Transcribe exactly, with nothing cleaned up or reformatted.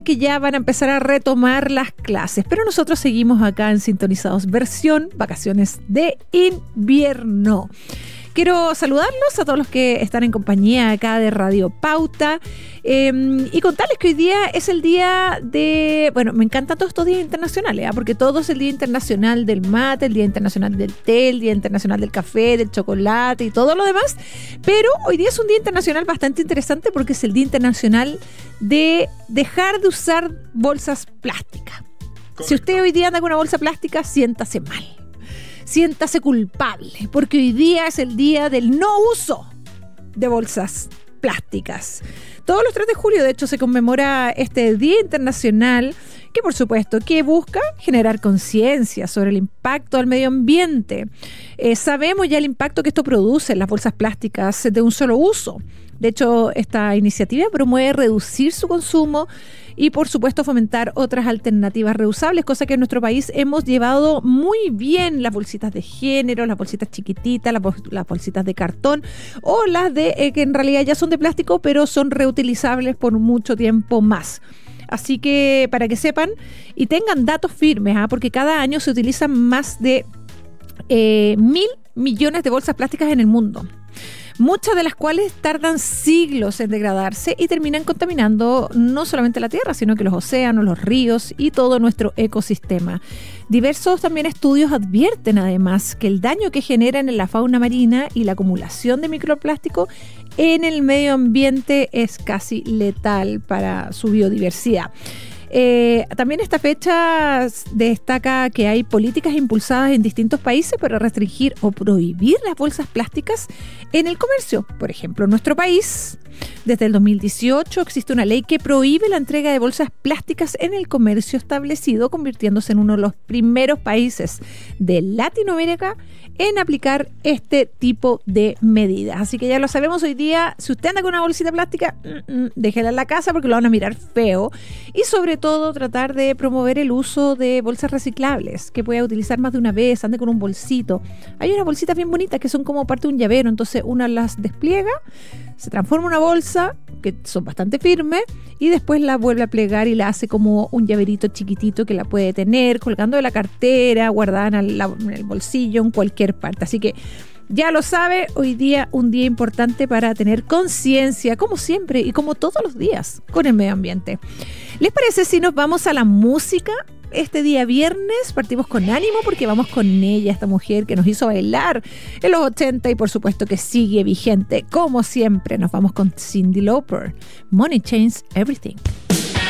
que ya van a empezar a retomar las clases, pero nosotros seguimos acá en Sintonizados, versión vacaciones de invierno. Quiero saludarlos a todos los que están en compañía acá de Radio Pauta eh, y contarles que hoy día es el día de... Bueno, me encantan todos estos días internacionales, ¿eh? Porque todo es el Día Internacional del Mate, el Día Internacional del Té, el Día Internacional del Café, del Chocolate y todo lo demás. Pero hoy día es un día internacional bastante interesante porque es el Día Internacional de dejar de usar bolsas plásticas. Correcto. Si usted hoy día anda con una bolsa plástica, siéntase mal. Siéntase culpable, porque hoy día es el día del no uso de bolsas plásticas. Todos los tres de julio, de hecho, se conmemora este Día Internacional que, por supuesto, que busca generar conciencia sobre el impacto al medio ambiente. Eh, sabemos ya el impacto que esto produce en las bolsas plásticas de un solo uso. De hecho, esta iniciativa promueve reducir su consumo y, por supuesto, fomentar otras alternativas reusables, cosa que en nuestro país hemos llevado muy bien. Las bolsitas de género, las bolsitas chiquititas, las, bol- las bolsitas de cartón o las de eh, que en realidad ya son de plástico, pero son reutilizables por mucho tiempo más. Así que para que sepan y tengan datos firmes, ¿eh? Porque cada año se utilizan más de eh, mil millones de bolsas plásticas en el mundo. Muchas de las cuales tardan siglos en degradarse y terminan contaminando no solamente la tierra, sino que los océanos, los ríos y todo nuestro ecosistema. Diversos también estudios advierten además que el daño que generan en la fauna marina y la acumulación de microplástico en el medio ambiente es casi letal para su biodiversidad. Eh, también esta fecha destaca que hay políticas impulsadas en distintos países para restringir o prohibir las bolsas plásticas en el comercio. Por ejemplo, en nuestro país, desde el dos mil dieciocho existe una ley que prohíbe la entrega de bolsas plásticas en el comercio establecido, convirtiéndose en uno de los primeros países de Latinoamérica en aplicar este tipo de medidas. Así que ya lo sabemos hoy día, si usted anda con una bolsita plástica, mm, mm, déjela en la casa porque lo van a mirar feo. Y sobre todo tratar de promover el uso de bolsas reciclables, que pueda utilizar más de una vez, ande con un bolsito. Hay unas bolsitas bien bonitas que son como parte de un llavero, entonces una las despliega, se transforma en una bolsa, que son bastante firmes, y después la vuelve a plegar y la hace como un llaverito chiquitito que la puede tener colgando de la cartera, guardada en el, en el bolsillo, en cualquier parte. Así que ya lo sabe, hoy día un día importante para tener conciencia, como siempre y como todos los días, con el medio ambiente. ¿Les parece si nos vamos a la música? Este día viernes partimos con ánimo porque vamos con ella, esta mujer que nos hizo bailar en los ochenta y por supuesto que sigue vigente. Como siempre, nos vamos con Cyndi Lauper. Money Changes Everything.